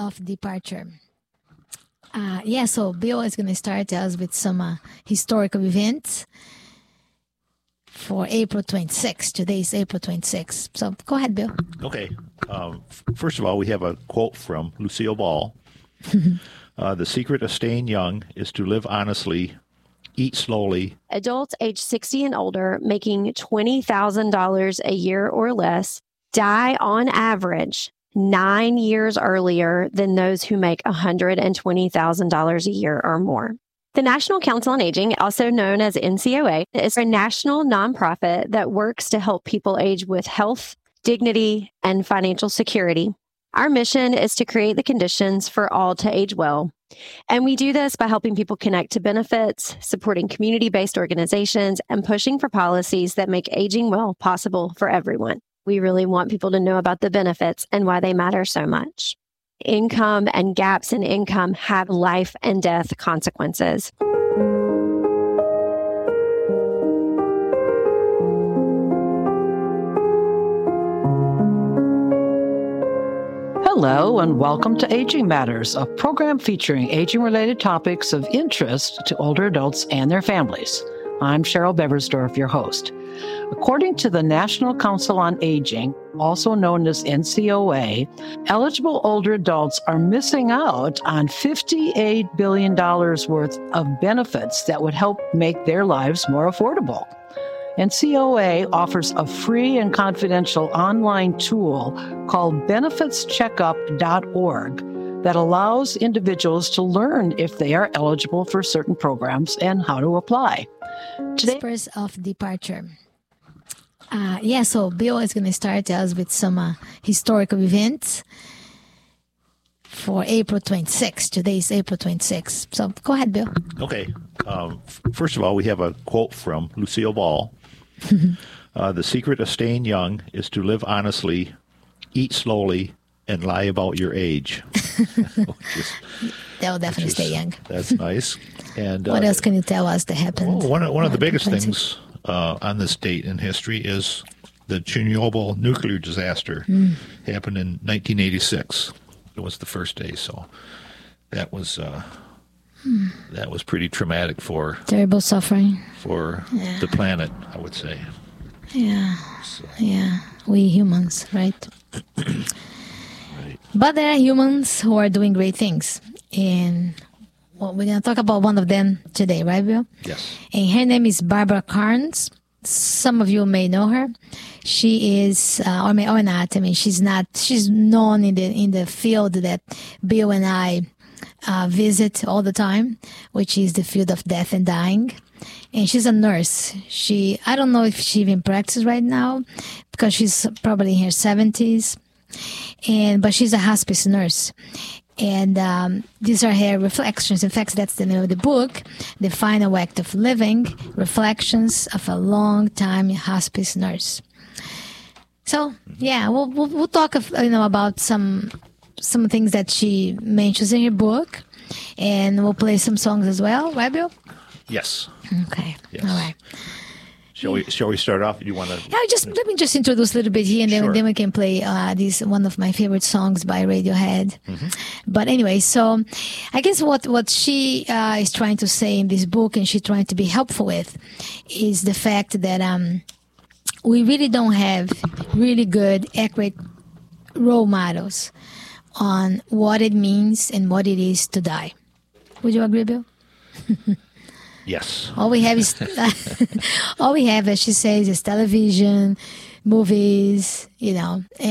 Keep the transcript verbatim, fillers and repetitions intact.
of departure. Uh, yeah, so Bill is going to start us with some uh, historical events for April twenty-sixth. Today is April twenty-sixth. So go ahead, Bill. Okay. Um, f- first of all, we have a quote from Lucille Ball. uh, the secret of staying young is to live honestly, eat slowly. Adults age sixty and older making twenty thousand dollars a year or less die on average nine years earlier than those who make one hundred twenty thousand dollars a year or more. The National Council on Aging, also known as N C O A, is a national nonprofit that works to help people age with health, dignity, and financial security. Our mission is to create the conditions for all to age well. And we do this by helping people connect to benefits, supporting community-based organizations, and pushing for policies that make aging well possible for everyone. We really want people to know about the benefits and why they matter so much. Income and gaps in income have life and death consequences. Hello and welcome to Aging Matters, a program featuring aging-related topics of interest to older adults and their families. I'm Cheryl Beversdorf, your host. According to the National Council on Aging, also known as N C O A, eligible older adults are missing out on fifty-eight billion dollars worth of benefits that would help make their lives more affordable. N C O A offers a free and confidential online tool called benefits checkup dot org that allows individuals to learn if they are eligible for certain programs and how to apply. Today, Whispers of departure. Uh, yeah, so Bill is going to start us with some uh, historical events for April twenty-sixth. Today is April twenty-sixth. So go ahead, Bill. Okay. Um, f- first of all, we have a quote from Lucille Ball. uh, the secret of staying young is to live honestly, eat slowly, and lie about your age. Just, They'll definitely stay young. That's nice. And what uh, else can you tell us that happened? Well, one of, one of the biggest things uh, on this date in history is the Chernobyl nuclear disaster. Mm. Happened in nineteen eighty-six. It was the first day, so that was uh, hmm. that was pretty traumatic for terrible suffering for yeah. the planet, I would say. Yeah, so. yeah, we humans, right? Right. But there are humans who are doing great things, and well, we're going to talk about one of them today, right, Bill? Yes. And her name is Barbara Carnes. Some of you may know her. She is, uh, or may or not. I mean, she's not. She's known in the in the field that Bill and I uh, visit all the time, which is the field of death and dying. And she's a nurse. She, I don't know if she even practices right now, because she's probably in her seventies. And but she's a hospice nurse. And um, these are her reflections. In fact, that's the name of the book, The Final Act of Living, Reflections of a Long-Time Hospice Nurse. So, yeah, we'll, we'll, we'll talk of, you know, about some some things that she mentions in her book. And we'll play some songs as well. Right, Bill? Yes. Okay. Yes. All right. Shall we? Shall we start off? Do you want to? Yeah, just let me just introduce a little bit here, and then, Sure. then we can play uh, this one of my favorite songs by Radiohead. Mm-hmm. But anyway, so I guess what what she uh, is trying to say in this book, and she's trying to be helpful with, is the fact that um, we really don't have really good, accurate role models on what it means and what it is to die. Would you agree, Bill? Yes. All we have is, all we have, as she says, is television, movies, you know.